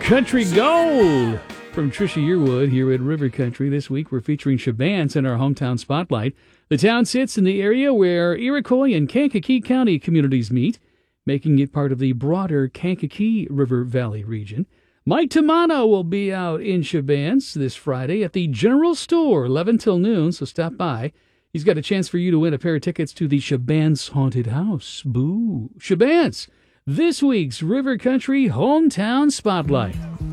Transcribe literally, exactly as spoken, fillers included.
Country Gold from Trisha Yearwood here at River Country. This week we're featuring Chebance in our hometown spotlight. The town sits in the area where Iroquois and Kankakee County communities meet, making it part of the broader Kankakee River Valley region. Mike Tamano will be out in Chebance this Friday at the General Store, eleven till noon, so stop by. He's got a chance for you to win a pair of tickets to the Chebance Haunted House. Boo! Chebance, this week's River Country Hometown Spotlight.